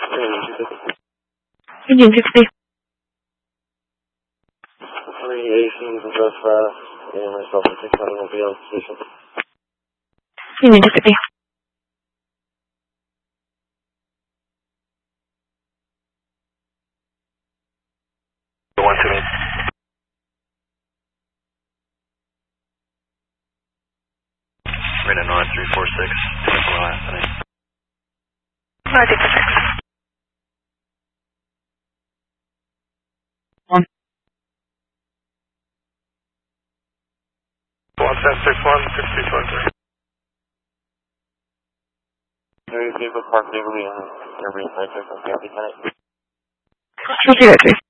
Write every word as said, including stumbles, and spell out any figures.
Union sixty. three eighteen from Joe Ferrara, and myself and six hundred will be on station. Union sixty. One to me. Radar nine three four six. nine three four six. One. One seven six one six two two three. Very vehicle parked legally in every site. Copy, Lieutenant. Copy that, three.